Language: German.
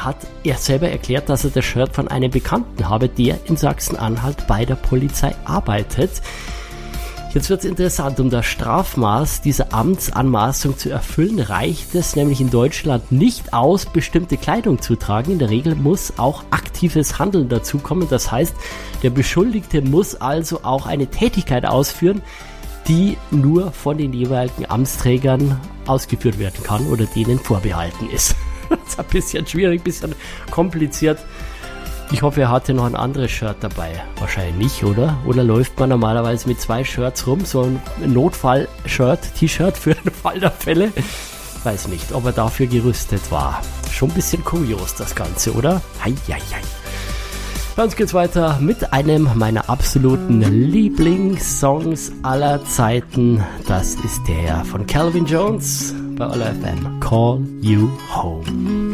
hat er selber erklärt, dass er das Shirt von einem Bekannten habe, der in Sachsen-Anhalt bei der Polizei arbeitet. Jetzt wird es interessant, um das Strafmaß dieser Amtsanmaßung zu erfüllen, reicht es nämlich in Deutschland nicht aus, bestimmte Kleidung zu tragen. In der Regel muss auch aktives Handeln dazukommen. Das heißt, der Beschuldigte muss also auch eine Tätigkeit ausführen, die nur von den jeweiligen Amtsträgern ausgeführt werden kann oder denen vorbehalten ist. Das ist ein bisschen schwierig, ein bisschen kompliziert. Ich hoffe, er hatte noch ein anderes Shirt dabei. Wahrscheinlich nicht, oder? Oder läuft man normalerweise mit 2 Shirts rum? So ein Notfall-Shirt, T-Shirt für den Fall der Fälle? Weiß nicht, ob er dafür gerüstet war. Schon ein bisschen kurios, das Ganze, oder? Hei. Bei uns geht's weiter mit einem meiner absoluten Lieblingssongs aller Zeiten. Das ist der von Calvin Jones bei All FM. Call You Home.